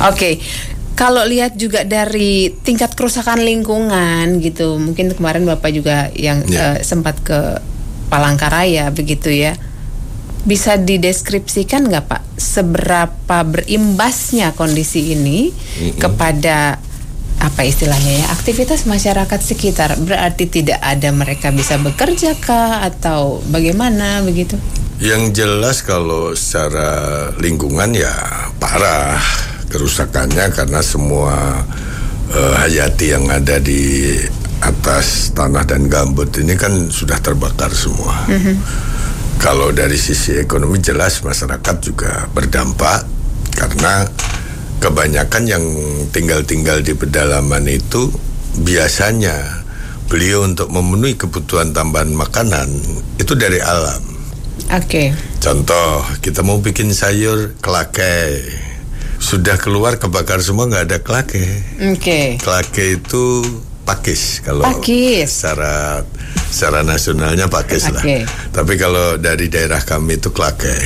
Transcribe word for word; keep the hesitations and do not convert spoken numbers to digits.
Oke. Kalau lihat juga dari tingkat kerusakan lingkungan gitu, mungkin kemarin Bapak juga yang yeah. uh, sempat ke Palangkaraya begitu ya. Bisa dideskripsikan nggak Pak seberapa berimbasnya kondisi ini mm-hmm. kepada apa istilahnya ya, aktivitas masyarakat sekitar? Berarti tidak ada mereka bisa bekerja kah atau bagaimana begitu? Yang jelas kalau secara lingkungan ya parah kerusakannya, karena semua uh, hayati yang ada di atas tanah dan gambut ini kan sudah terbakar semua. Mm-hmm. Kalau dari sisi ekonomi jelas masyarakat juga berdampak, karena kebanyakan yang tinggal-tinggal di pedalaman itu biasanya beliau untuk memenuhi kebutuhan tambahan makanan itu dari alam. Oke. Okay. Contoh, kita mau bikin sayur kelake, sudah keluar kebakar semua, nggak ada kelake. Oke. Okay. Kelake itu pakis kalau pakis. secara secara nasionalnya pakis okay. lah. Tapi kalau dari daerah kami itu kelake.